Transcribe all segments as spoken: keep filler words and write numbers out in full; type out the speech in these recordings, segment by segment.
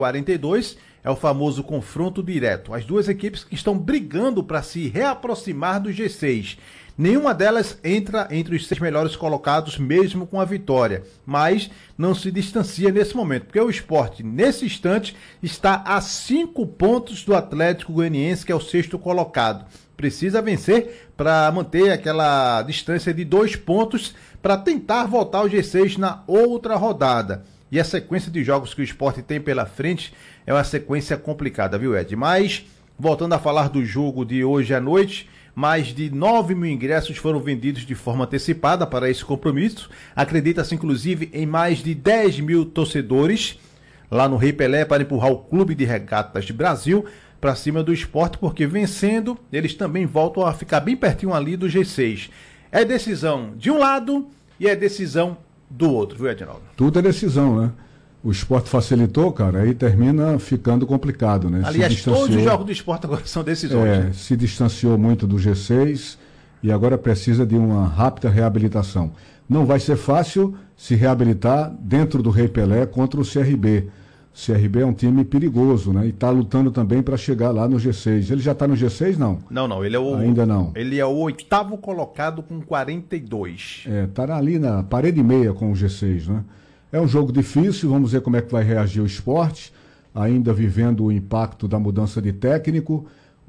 quarenta e dois é o famoso confronto direto. As duas equipes que estão brigando para se reaproximar do G seis. Nenhuma delas entra entre os seis melhores colocados, mesmo com a vitória, mas não se distancia nesse momento, porque o Sport, nesse instante, está a cinco pontos do Atlético Goianiense, que é o sexto colocado. Precisa vencer para manter aquela distância de dois pontos para tentar voltar ao G seis na outra rodada. E a sequência de jogos que o Sport tem pela frente é uma sequência complicada, viu, Ed? Mas, voltando a falar do jogo de hoje à noite, mais de nove mil ingressos foram vendidos de forma antecipada para esse compromisso. Acredita-se, inclusive, em mais de dez mil torcedores lá no Rei Pelé para empurrar o Clube de Regatas de Brasil para cima do Sport, porque vencendo, eles também voltam a ficar bem pertinho ali do G seis. É decisão de um lado e é decisão do outro, viu, Edinaldo? Tudo é decisão, né? O Sport facilitou, cara, aí termina ficando complicado, né? Aliás, distanciou... todos os jogos do Sport agora são decisões. É, né? Se distanciou muito do G seis e agora precisa de uma rápida reabilitação. Não vai ser fácil se reabilitar dentro do Rei Pelé contra o C R B. O C R B é um time perigoso, né? E está lutando também para chegar lá no G seis. Ele já está no G seis, não? Não, não. Ele é o... Ainda não. Ele é o oitavo colocado com quarenta e dois. É, está ali na parede e meia com o G seis, né? É um jogo difícil, vamos ver como é que vai reagir o Sport, ainda vivendo o impacto da mudança de técnico.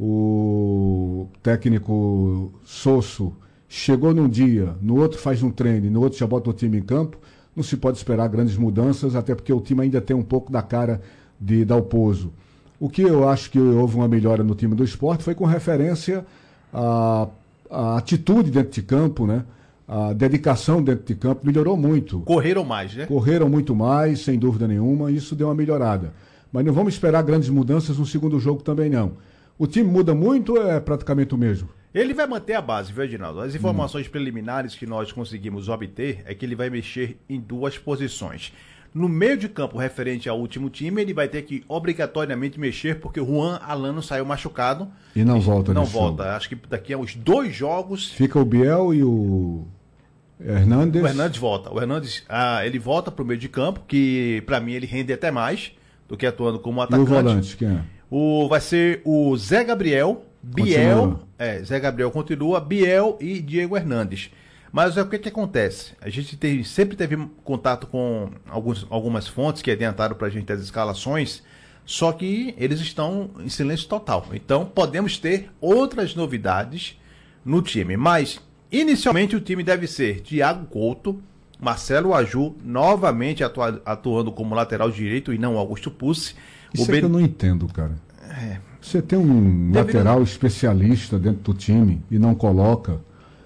O técnico Sosso chegou num dia, no outro faz um treino, no outro já bota o time em campo. Não se pode esperar grandes mudanças, até porque o time ainda tem um pouco da cara de Dalpozo. O que eu acho que houve uma melhora no time do Sport foi com referência à, à atitude dentro de campo, né? A dedicação dentro de campo melhorou muito. Correram mais, né? Correram muito mais, sem dúvida nenhuma, isso deu uma melhorada. Mas não vamos esperar grandes mudanças no segundo jogo também, não. O time muda muito ou é praticamente o mesmo? Ele vai manter a base, viu, Edinaldo? As informações hum. preliminares que nós conseguimos obter é que ele vai mexer em duas posições. No meio de campo, referente ao último time, ele vai ter que obrigatoriamente mexer, porque o Juan Alano saiu machucado. E não volta Não volta. Jogo. Acho que daqui a uns dois jogos... Fica o Biel e o Hernandes. O Hernandes volta. O Hernandes, ah, ele volta para o meio de campo, que para mim ele rende até mais do que atuando como atacante. E o volante, quem é? O, vai ser o Zé Gabriel, Biel... É, Zé Gabriel continua, Biel e Diego Hernandes. Mas é o que que acontece? A gente teve, sempre teve contato com alguns, algumas fontes que adiantaram para a gente as escalações, só que eles estão em silêncio total. Então podemos ter outras novidades no time. Mas inicialmente o time deve ser Thiago Couto, Marcelo Aju, novamente atua, atuando como lateral direito e não Augusto Pucci. Isso é ben... que eu não entendo, cara. É. Você tem um Deveria... lateral especialista dentro do time e não coloca.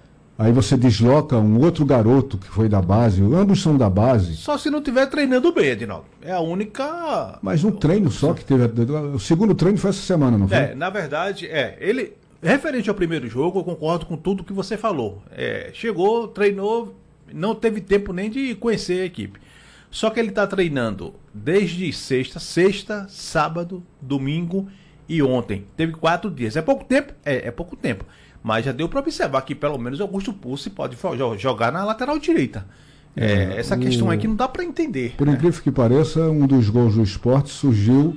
Aí você desloca um outro garoto que foi da base, ambos são da base. Só se não estiver treinando bem, Edinaldo. É a única... Mas um treino só que teve... O segundo treino foi essa semana, não foi? É, na verdade, é. Ele, referente ao primeiro jogo, eu concordo com tudo que você falou. É, chegou, treinou, não teve tempo nem de conhecer a equipe. Só que ele está treinando desde sexta, sexta, sábado, domingo e ontem. Teve quatro dias. É pouco tempo? É, é pouco tempo. Mas já deu para observar que pelo menos Augusto Pucci pode jogar na lateral direita. É, é, essa o... questão aí que não dá para entender. Por incrível que pareça, um dos gols do Sport surgiu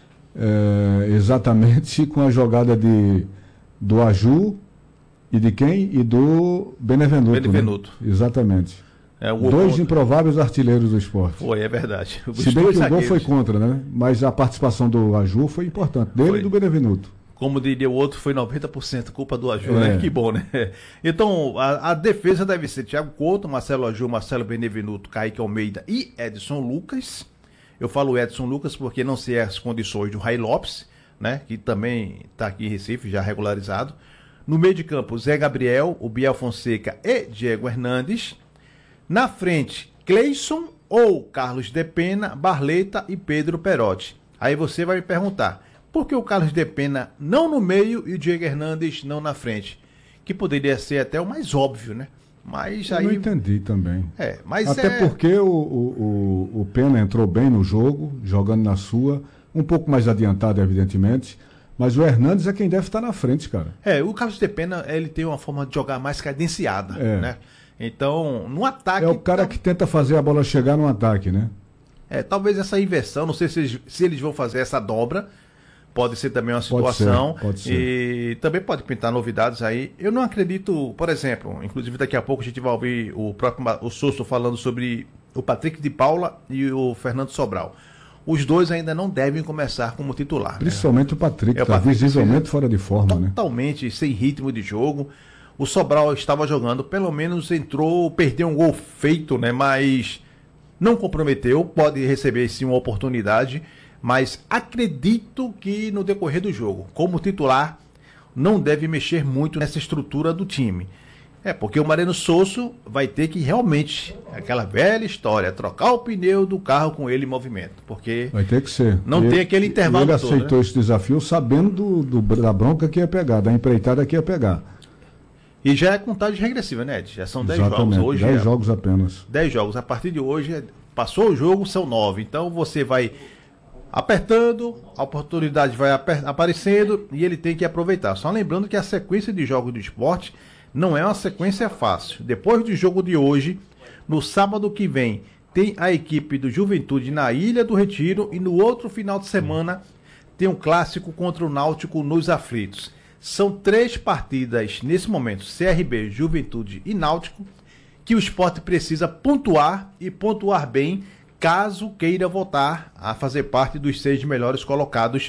é, exatamente com a jogada de, do Aju e de quem? E do Benevenuto. Benevenuto. Né? Exatamente. É, o Dois contra. improváveis artilheiros do Sport. Foi, é verdade. Os Se bem que o gol foi contra, né? Mas a participação do Aju foi importante, dele foi. E do Benevenuto. Como diria o outro, foi noventa por cento culpa do Aju, é. né? Que bom, né? Então, a, a defesa deve ser Thiago Couto, Marcelo Aju, Marcelo Benevenuto, Kaique Almeida e Edson Lucas. Eu falo Edson Lucas porque não sei as condições do Ray Lopes, né? Que também está aqui em Recife, já regularizado. No meio de campo, Zé Gabriel, o Biel Fonseca e Diego Hernandes. Na frente, Cleison ou Carlos de Pena, Barleta e Pedro Perotti. Aí você vai me perguntar... Por que o Carlos de Pena não no meio e o Diego Hernandes não na frente? Que poderia ser até o mais óbvio, né? Mas Eu aí... não entendi também. É, mas até é... porque o, o, o Pena entrou bem no jogo, jogando na sua, um pouco mais adiantado, evidentemente, mas o Hernandes é quem deve estar na frente, cara. É, o Carlos de Pena, ele tem uma forma de jogar mais cadenciada, é. né? Então, no ataque... É o cara tá... que tenta fazer a bola chegar no ataque, né? É, talvez essa inversão, não sei se eles, se eles vão fazer essa dobra, pode ser também uma situação. Pode ser, pode ser. E também pode pintar novidades aí. Eu não acredito, por exemplo, inclusive daqui a pouco a gente vai ouvir o próprio o Sosso falando sobre o Patrick de Paula e o Fernando Sobral. Os dois ainda não devem começar como titular. Principalmente né? o Patrick, é, está visivelmente fora de forma, né? Totalmente sem ritmo de jogo. O Sobral estava jogando, pelo menos entrou, perdeu um gol feito, né? Mas não comprometeu, pode receber sim uma oportunidade, mas acredito que no decorrer do jogo, como titular, não deve mexer muito nessa estrutura do time. É, porque o Mariano Sosso vai ter que realmente, aquela velha história, trocar o pneu do carro com ele em movimento, porque vai ter que ser. Não ele, tem aquele intervalo ele todo. Ele aceitou, né? esse desafio sabendo do, do, da bronca que ia pegar, da empreitada que ia pegar. E já é contagem regressiva, né, Ed? Já são dez Exatamente, jogos. Hoje dez é... jogos apenas. dez jogos. A partir de hoje, passou o jogo, são nove. Então você vai apertando, a oportunidade vai aparecendo e ele tem que aproveitar. Só lembrando que a sequência de jogos do esporte não é uma sequência fácil. Depois do jogo de hoje, no sábado que vem, tem a equipe do Juventude na Ilha do Retiro e no outro final de semana tem um clássico contra o Náutico nos Aflitos. São três partidas nesse momento, C R B, Juventude e Náutico, que o esporte precisa pontuar e pontuar bem, caso queira voltar a fazer parte dos seis melhores colocados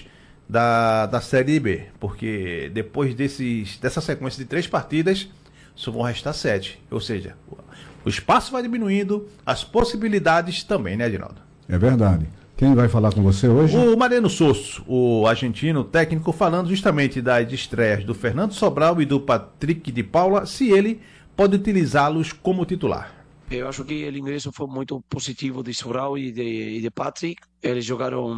da, da Série B. Porque depois desses, dessa sequência de três partidas, só vão restar sete. Ou seja, o espaço vai diminuindo, as possibilidades também, né, Edinaldo? É verdade. Quem vai falar com você hoje? O Mariano Sosso, o argentino técnico, falando justamente das estreias do Fernando Sobral e do Patrick de Paula, se ele pode utilizá-los como titular. Eu acho que o ingresso foi muito positivo de Sobral e de, e de Patrick. Eles jogaram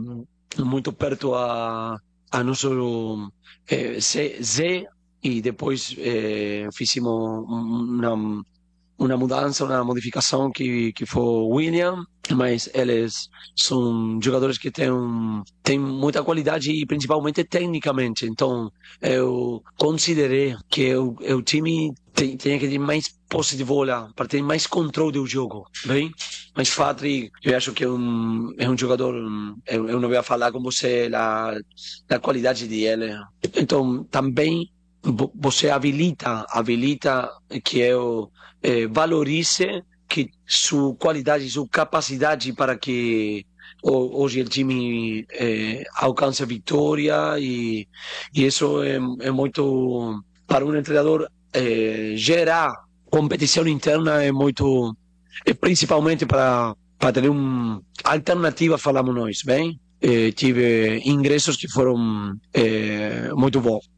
muito perto a, a nosso eh, Z e depois eh, fizemos uma, uma mudança, uma modificação que, que foi o William, mas eles são jogadores que têm, têm muita qualidade e principalmente tecnicamente. Então eu considerei que o, o time tem, tem que ter mais posse de bola para ter mais controle do jogo, bem? Mas Patrick, eu acho que é um, é um jogador, eu, eu não vou falar com você da, da qualidade dele. Então também você habilita, habilita que eu eh, valorize que sua qualidade, sua capacidade para que hoje o time eh, alcance a vitória e, e isso é, é muito, para um treinador eh, gerar competição interna é muito, é principalmente para, para ter uma alternativa, falamos nós, bem? Eh, tive ingressos que foram eh, muito bons.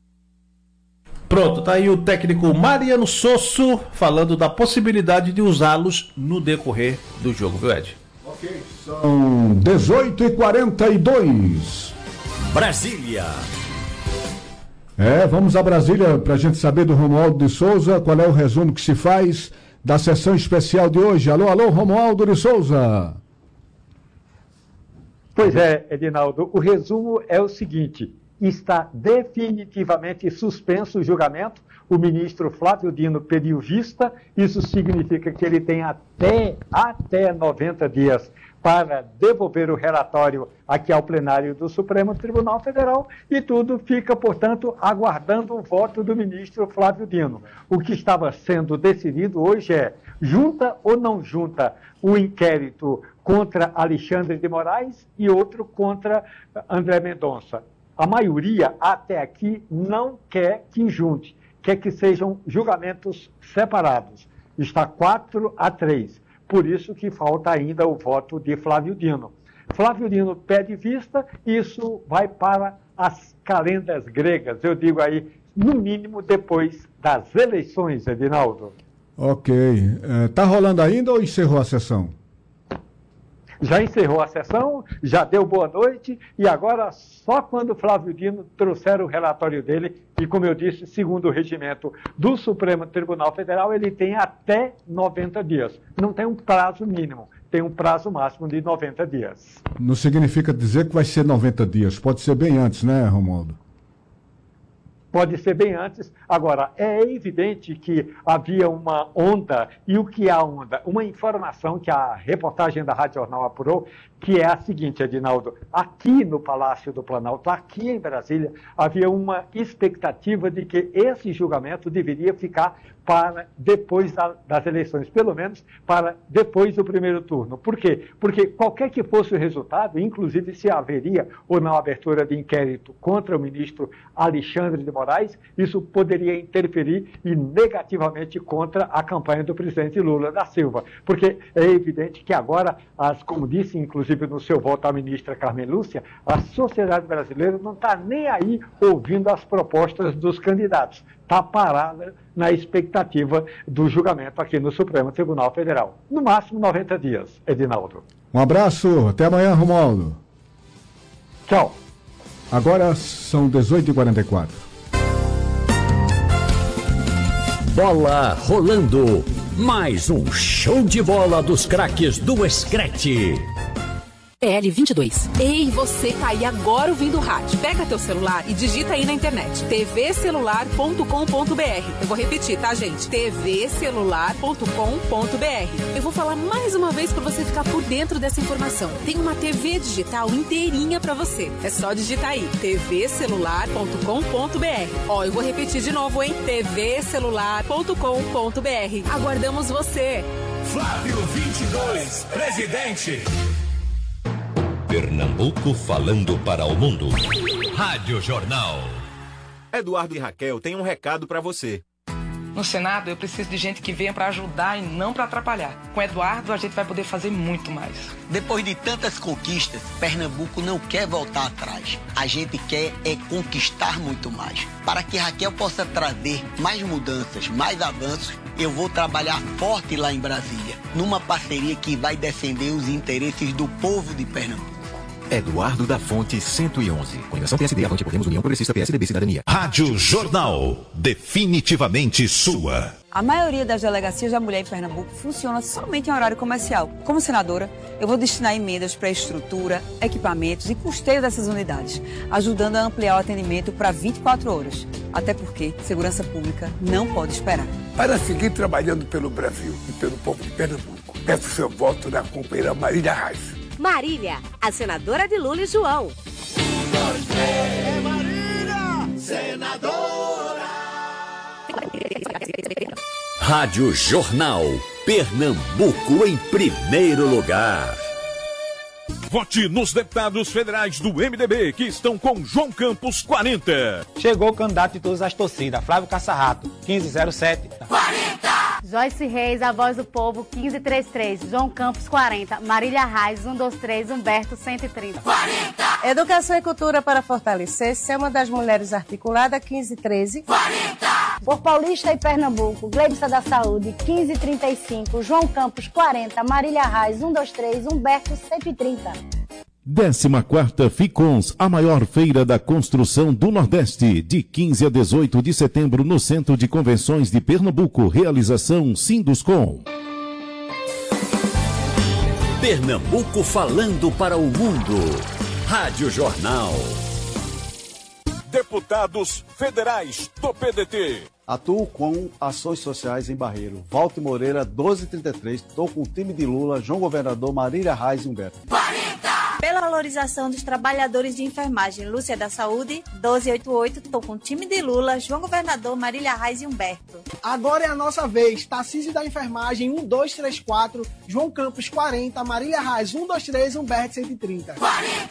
Pronto, tá aí o técnico Mariano Sosso falando da possibilidade de usá-los no decorrer do jogo, viu, Ed? Ok, são dezoito e quarenta e dois. Brasília. É, vamos a Brasília para a gente saber do Romualdo de Souza, qual é o resumo que se faz da sessão especial de hoje. Alô, alô, Romualdo de Souza. Pois é, Edinaldo, o resumo é o seguinte: está definitivamente suspenso o julgamento. O ministro Flávio Dino pediu vista. Isso significa que ele tem até, até noventa dias para devolver o relatório aqui ao plenário do Supremo Tribunal Federal e tudo fica, portanto, aguardando o voto do ministro Flávio Dino. O que estava sendo decidido hoje é: junta ou não junta o inquérito contra Alexandre de Moraes e outro contra André Mendonça. A maioria, até aqui, não quer que junte, quer que sejam julgamentos separados. Está quatro a três. Por isso que falta ainda o voto de Flávio Dino. Flávio Dino pede vista, isso vai para as calendas gregas, eu digo aí, no mínimo depois das eleições, Edinaldo. Ok. Está rolando ainda ou encerrou a sessão? Já encerrou a sessão, já deu boa noite, e agora só quando Flávio Dino trouxer o relatório dele, e como eu disse, segundo o regimento do Supremo Tribunal Federal, ele tem até noventa dias. Não tem um prazo mínimo, tem um prazo máximo de noventa dias. Não significa dizer que vai ser noventa dias, pode ser bem antes, né, Romualdo? pode ser bem antes. Agora, é evidente que havia uma onda, e o que é a onda? Uma informação que a reportagem da Rádio Jornal apurou, que é a seguinte, Edinaldo, aqui no Palácio do Planalto, aqui em Brasília, havia uma expectativa de que esse julgamento deveria ficar para depois da, das eleições, pelo menos para depois do primeiro turno. Por quê? Porque qualquer que fosse o resultado, inclusive se haveria ou não abertura de inquérito contra o ministro Alexandre de Moraes, isso poderia interferir e negativamente contra a campanha do presidente Lula da Silva. Porque é evidente que agora, as, como disse inclusive no seu voto a ministra Carmen Lúcia, a sociedade brasileira não está nem aí ouvindo as propostas dos candidatos. Está parada na expectativa do julgamento aqui no Supremo Tribunal Federal. No máximo noventa dias, Edinaldo. Um abraço, até amanhã, Romualdo. Tchau. Agora são dezoito e quarenta e quatro. Bola rolando. Mais um show de bola dos craques do Screte. L vinte e dois. Ei, você tá aí agora ouvindo o rádio. Pega teu celular e digita aí na internet t v celular ponto com ponto b r. Eu vou repetir, tá, gente? t v celular ponto com ponto b r. Eu vou falar mais uma vez para você ficar por dentro dessa informação. Tem uma T V digital inteirinha para você. É só digitar aí t v celular ponto com ponto b r. Ó, eu vou repetir de novo, hein? t v celular ponto com ponto b r. Aguardamos você. Flávio vinte e dois, presidente. Pernambuco falando para o mundo. Rádio Jornal. Eduardo e Raquel têm um recado para você. No Senado, eu preciso de gente que venha para ajudar e não para atrapalhar. Com Eduardo, a gente vai poder fazer muito mais. Depois de tantas conquistas, Pernambuco não quer voltar atrás. A gente quer é conquistar muito mais. Para que Raquel possa trazer mais mudanças, mais avanços, eu vou trabalhar forte lá em Brasília, numa parceria que vai defender os interesses do povo de Pernambuco. Eduardo da Fonte, cento e onze. Coligação P S D, Avante Podemos, União Progressista, P S D B, Cidadania. Rádio Jornal. Definitivamente sua. A maioria das delegacias da mulher em Pernambuco funciona somente em horário comercial. Como senadora, eu vou destinar emendas para estrutura, equipamentos e custeio dessas unidades, ajudando a ampliar o atendimento para vinte e quatro horas. Até porque segurança pública não pode esperar. Para seguir trabalhando pelo Brasil e pelo povo de Pernambuco, peço seu voto na companheira Marília Reis. Marília, a senadora de Lula e João. É Marília, senadora. Rádio Jornal. Pernambuco em primeiro lugar. Vote nos deputados federais do M D B que estão com João Campos quarenta. Chegou o candidato de todas as torcidas, Flávio Caçarrato, quinze zero sete. quarenta! Joyce Reis, a voz do povo, quinze trinta e três. João Campos, quarenta. Marília Reis, cento e vinte e três. Humberto, cento e trinta. quarenta! Educação e Cultura para fortalecer, Selma das Mulheres Articulada, quinze treze. quarenta! Por Paulista e Pernambuco, Gleibsa da Saúde, quinze trinta e cinco. João Campos, quarenta. Marília Reis, cento e vinte e três. Humberto, cento e trinta. décima quarta Ficons, a maior feira da construção do Nordeste, de quinze a dezoito de setembro no Centro de Convenções de Pernambuco. Realização Sinduscom. Pernambuco falando para o mundo. Rádio Jornal. Deputados federais do P D T. Atuo com ações sociais em Barreiro. Walter Moreira, doze trinta e três. Estou com o time de Lula, João Governador, Marília Reis e Humberto. quarenta! Pela valorização dos trabalhadores de enfermagem, Lúcia da Saúde, doze oitenta e oito. Estou com o time de Lula, João Governador, Marília Reis e Humberto. Agora é a nossa vez. Tarcísio da Enfermagem, um dois três quatro. João Campos, quarenta. Marília Reis, um dois três. Humberto, cento e trinta. quarenta!